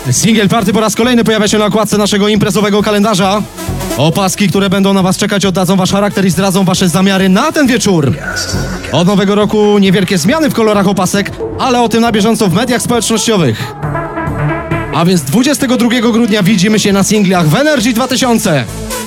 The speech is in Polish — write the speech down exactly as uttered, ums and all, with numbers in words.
Single Party po raz kolejny pojawia się na okładce naszego imprezowego kalendarza. Opaski, które będą na was czekać, oddadzą wasz charakter i zdradzą wasze zamiary na ten wieczór. Od nowego roku niewielkie zmiany w kolorach opasek, ale o tym na bieżąco w mediach społecznościowych. A więc dwudziestego drugiego grudnia widzimy się na singlach w Energy dwa tysiące.